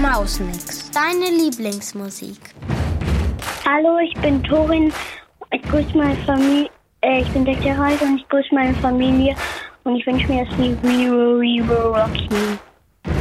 Mausmix, deine Lieblingsmusik. Hallo, ich bin Torin. Ich grüße meine Familie. Ich bin 6 Jahre alt und ich grüße meine Familie. Und ich wünsche mir das Lied We Will Rock You.